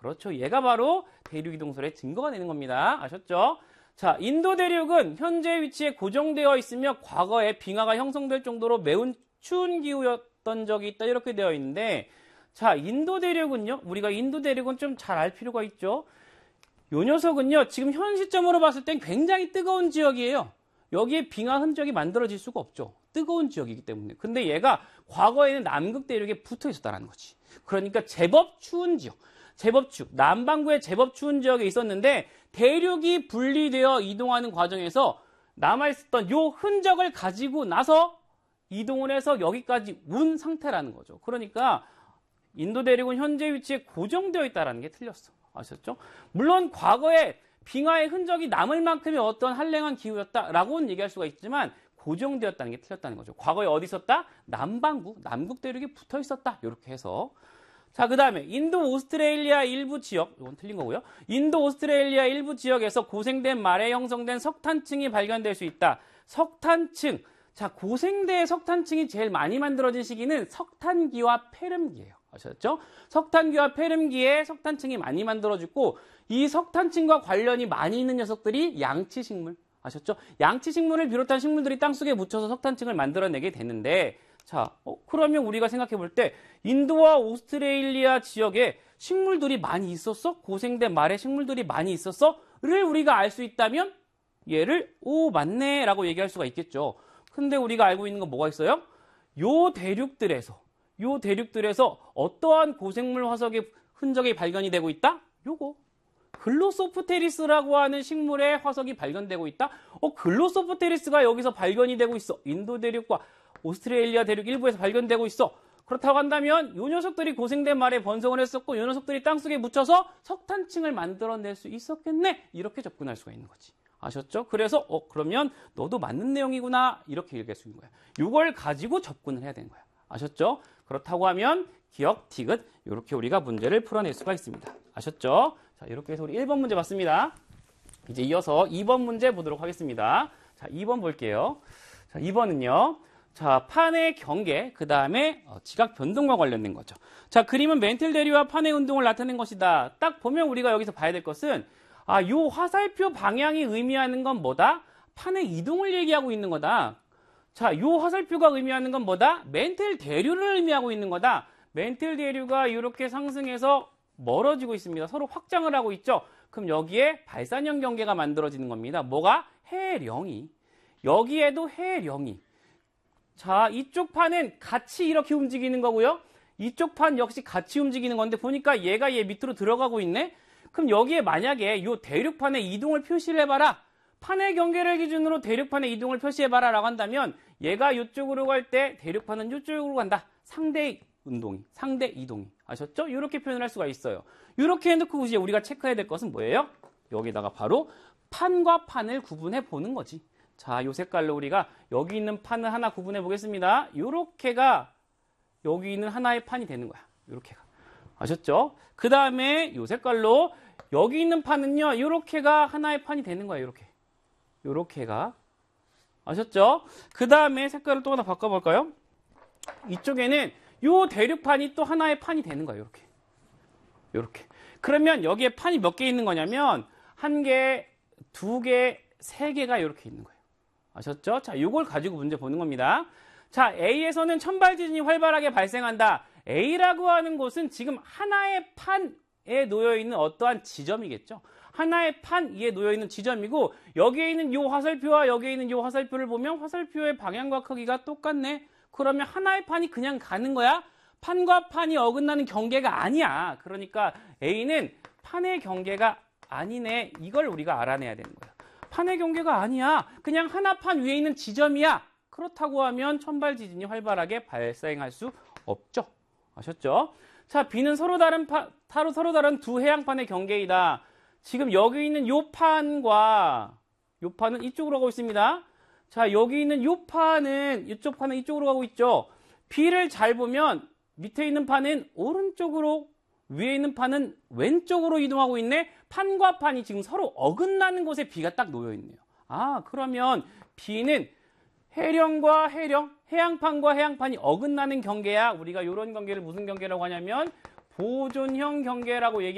그렇죠. 얘가 바로 대륙 이동설의 증거가 되는 겁니다. 아셨죠? 자, 인도 대륙은 현재 위치에 고정되어 있으며 과거에 빙하가 형성될 정도로 매우 추운 기후였던 적이 있다. 이렇게 되어 있는데, 자, 인도 대륙은요. 우리가 인도 대륙은 좀 잘 알 필요가 있죠. 요 녀석은요. 지금 현 시점으로 봤을 땐 굉장히 뜨거운 지역이에요. 여기에 빙하 흔적이 만들어질 수가 없죠. 뜨거운 지역이기 때문에. 근데 얘가 과거에는 남극 대륙에 붙어 있었다는 거지. 그러니까 제법 추운 지역. 남반구에 제법 추운 지역에 있었는데 대륙이 분리되어 이동하는 과정에서 남아있었던 요 흔적을 가지고 나서 이동을 해서 여기까지 온 상태라는 거죠. 그러니까 인도 대륙은 현재 위치에 고정되어 있다는 게 틀렸어. 아셨죠? 물론 과거에 빙하의 흔적이 남을 만큼의 어떤 한랭한 기후였다라고는 얘기할 수가 있지만 고정되었다는 게 틀렸다는 거죠. 과거에 어디 있었다? 남반구, 남극 대륙에 붙어 있었다. 이렇게 해서. 자, 그 다음에 인도 오스트레일리아 일부 지역, 이건 틀린 거고요. 인도 오스트레일리아 일부 지역에서 고생된 말에 형성된 석탄층이 발견될 수 있다. 석탄층. 자, 고생대의 석탄층이 제일 많이 만들어진 시기는 석탄기와 폐렴기예요. 아셨죠? 석탄기와 폐렴기에 석탄층이 많이 만들어지고 이 석탄층과 관련이 많이 있는 녀석들이 양치식물. 아셨죠? 양치식물을 비롯한 식물들이 땅속에 묻혀서 석탄층을 만들어내게 되는데 자, 그러면 우리가 생각해 볼 때 인도와 오스트레일리아 지역에 식물들이 많이 있었어? 고생된 말에 식물들이 많이 있었어? 를 우리가 알 수 있다면 얘를 맞네 라고 얘기할 수가 있겠죠. 근데 우리가 알고 있는 건 뭐가 있어요? 요 대륙들에서 어떠한 고생물 화석의 흔적이 발견이 되고 있다? 요거. 글로소프테리스라고 하는 식물의 화석이 발견되고 있다? 글로소프테리스가 여기서 발견이 되고 있어. 인도 대륙과 오스트레일리아 대륙 일부에서 발견되고 있어. 그렇다고 한다면 이 녀석들이 고생된 말에 번성을 했었고 이 녀석들이 땅속에 묻혀서 석탄층을 만들어낼 수 있었겠네. 이렇게 접근할 수가 있는 거지. 아셨죠? 그래서 그러면 너도 맞는 내용이구나. 이렇게 얘기할 수 있는 거야. 이걸 가지고 접근을 해야 되는 거야. 아셨죠? 그렇다고 하면 기억, 티귿 이렇게 우리가 문제를 풀어낼 수가 있습니다. 아셨죠? 자, 이렇게 해서 우리 1번 문제 봤습니다. 이제 이어서 2번 문제 보도록 하겠습니다. 자, 2번 볼게요. 자, 2번은요. 자, 판의 경계, 그 다음에 지각 변동과 관련된 거죠. 자, 그림은 멘틀 대류와 판의 운동을 나타낸 것이다. 딱 보면 우리가 여기서 봐야 될 것은 요 화살표 방향이 의미하는 건 뭐다? 판의 이동을 얘기하고 있는 거다. 자, 요 화살표가 의미하는 건 뭐다? 멘틀 대류를 의미하고 있는 거다. 멘틀 대류가 이렇게 상승해서 멀어지고 있습니다. 서로 확장을 하고 있죠. 그럼 여기에 발산형 경계가 만들어지는 겁니다. 뭐가? 해령이. 여기에도 해령이. 자, 이쪽 판은 같이 이렇게 움직이는 거고요. 이쪽 판 역시 같이 움직이는 건데 보니까 얘가 얘 밑으로 들어가고 있네. 그럼 여기에 만약에 이 대륙판의 이동을 표시를 해봐라. 판의 경계를 기준으로 대륙판의 이동을 표시해봐라 라고 한다면 얘가 이쪽으로 갈 때 대륙판은 이쪽으로 간다. 상대 이동이. 아셨죠? 이렇게 표현을 할 수가 있어요. 이렇게 해놓고 이제 우리가 체크해야 될 것은 뭐예요? 여기다가 바로 판과 판을 구분해 보는 거지. 자, 요 색깔로 우리가 여기 있는 판을 하나 구분해 보겠습니다. 요렇게가 여기 있는 하나의 판이 되는 거야. 요렇게가. 아셨죠? 그 다음에 요 색깔로 여기 있는 판은요, 요렇게가 하나의 판이 되는 거예요. 요렇게가. 아셨죠? 그 다음에 색깔을 또 하나 바꿔볼까요? 이쪽에는 요 대륙판이 또 하나의 판이 되는 거예요. 요렇게. 그러면 여기에 판이 몇 개 있는 거냐면, 1개, 2개, 3개가 이렇게 있는 거예요. 아셨죠? 자, 요걸 가지고 문제 보는 겁니다. 자, A에서는 천발 지진이 활발하게 발생한다. A라고 하는 곳은 지금 하나의 판에 놓여있는 어떠한 지점이겠죠. 하나의 판 위에 놓여있는 지점이고, 여기에 있는 요 화살표와 여기에 있는 요 화살표를 보면 화살표의 방향과 크기가 똑같네. 그러면 하나의 판이 그냥 가는 거야? 판과 판이 어긋나는 경계가 아니야. 그러니까 A는 판의 경계가 아니네. 이걸 우리가 알아내야 되는 거야. 판의 경계가 아니야. 그냥 하나 판 위에 있는 지점이야. 그렇다고 하면 천발 지진이 활발하게 발생할 수 없죠. 아셨죠? 자, B는 서로 다른 두 해양판의 경계이다. 지금 여기 있는 요 판과 요 판은 이쪽으로 가고 있습니다. 자, 여기 있는 요 판은 이쪽 판은 이쪽으로 가고 있죠. B를 잘 보면 밑에 있는 판은 오른쪽으로, 위에 있는 판은 왼쪽으로 이동하고 있네. 판과 판이 지금 서로 어긋나는 곳에 B가 딱 놓여 있네요. 그러면 B는 해령과 해령, 해양판과 해양판이 어긋나는 경계야. 우리가 이런 경계를 무슨 경계라고 하냐면 보존형 경계라고 얘기합니다.